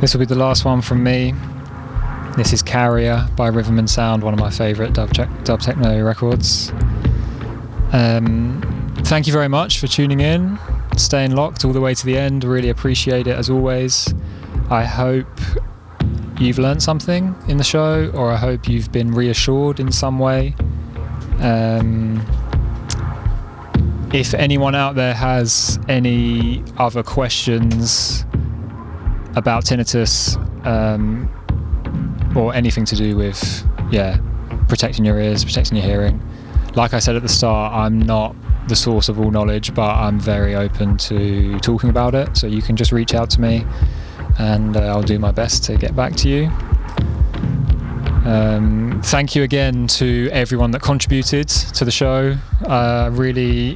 This will be the last one from me. This is Carrier by Riverman Sound, one of my favourite dub techno records. Thank you very much for tuning in, staying locked all the way to the end. Really appreciate it as always. I hope you've learned something in the show, or I hope you've been reassured in some way. If anyone out there has any other questions about tinnitus, or anything to do with protecting your ears, protecting your hearing, like I said at the start, I'm not the source of all knowledge, but I'm very open to talking about it, so you can just reach out to me and I'll do my best to get back to you. Thank you again to everyone that contributed to the show. I really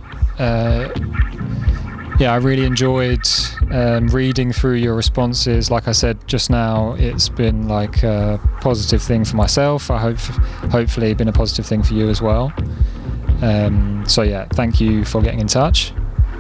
enjoyed reading through your responses. Like I said just now, it's been like a positive thing for myself. I hopefully been a positive thing for you as well. So yeah, thank you for getting in touch.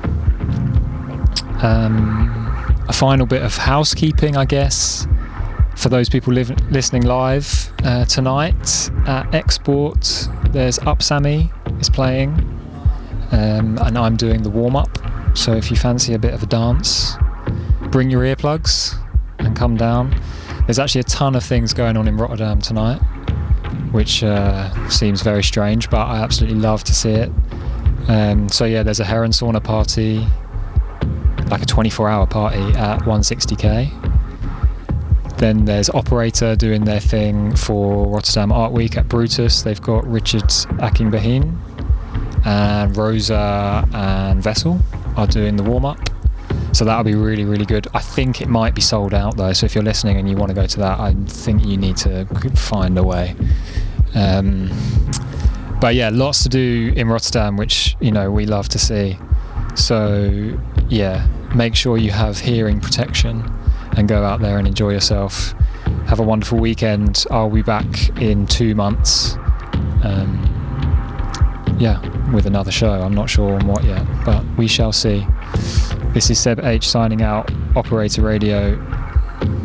A final bit of housekeeping, I guess, for those people listening live tonight at Export. There's Up Sammy is playing, and I'm doing the warm-up. So if you fancy a bit of a dance, bring your earplugs and come down. There's actually a ton of things going on in Rotterdam tonight, which seems very strange, but I absolutely love to see it. So yeah, there's a Heron Sauna party, like a 24-hour party at 160k. Then there's Operator doing their thing for Rotterdam Art Week at Brutus. They've got Richard Akingbehin and Rosa and Vessel are doing the warm-up, so that'll be really, really good. I think it might be sold out though, so if you're listening and you want to go to that, I think you need to find a way. But yeah, lots to do in Rotterdam, which, you know, we love to see. So yeah, make sure you have hearing protection and go out there and enjoy yourself. Have a wonderful weekend. I'll be back in 2 months. With another show. I'm not sure on what yet, but we shall see. This is Seb H signing out, Operator Radio.